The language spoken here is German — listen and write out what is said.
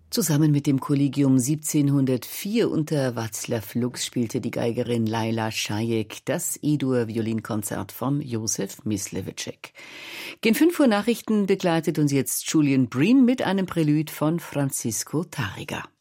Zusammen mit dem Kollegium 1704 unter Václav Lux spielte die Geigerin Laila Šajek das E-Dur-Violinkonzert von Josef Mysliveček. Gen 5 Uhr Nachrichten begleitet uns jetzt Julian Bream mit einem Prälude von Francisco Tárrega.